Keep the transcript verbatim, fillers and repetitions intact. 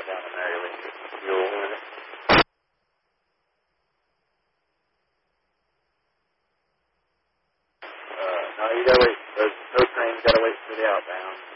down in there with your fuel with it. Uh, no, you gotta wait. Those, those trains gotta wait for the outbound.